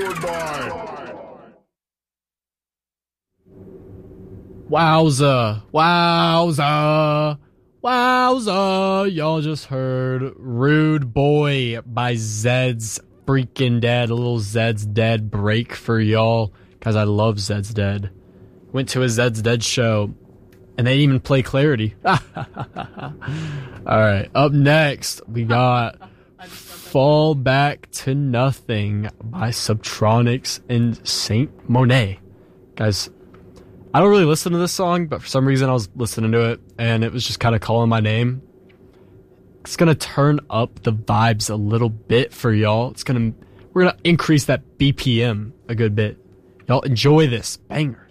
Wowza, wowza, wowza. Y'all just heard Rude Boy by Zed's freaking Dead. A little Zed's Dead break for y'all, because I love Zed's Dead. Went to a Zed's Dead show, and they didn't even play Clarity. Alright, up next, we got Fall Back to Nothing by Subtronics and Saint Monet. Guys, I don't really listen to this song, but for some reason I was listening to it, and it was just kind of calling my name. It's going to turn up the vibes a little bit for y'all. We're going to increase that BPM a good bit. Y'all enjoy this banger.